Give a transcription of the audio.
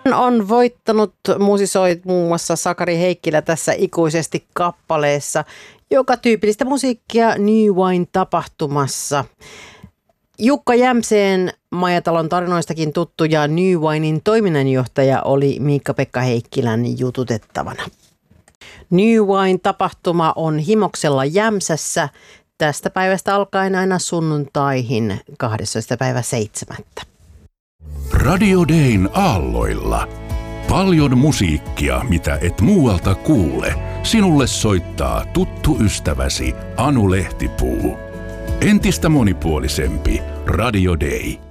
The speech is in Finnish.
Hän on voittanut, musisoi muun muassa Sakari Heikkilä tässä ikuisesti kappaleessa, joka tyypillistä musiikkia New Wine-tapahtumassa. Jukka Jämseen Majatalon tarinoistakin tuttu ja New Winein toiminnanjohtaja oli Miikka-Pekka Heikkilän jututettavana. New Wine-tapahtuma on Himoksella Jämsässä tästä päivästä alkaen aina sunnuntaihin 12.7. Radio Dayn aalloilla. Paljon musiikkia, mitä et muualta kuule. Sinulle soittaa tuttu ystäväsi Anu Lehtipuu. Entistä monipuolisempi Radio Day.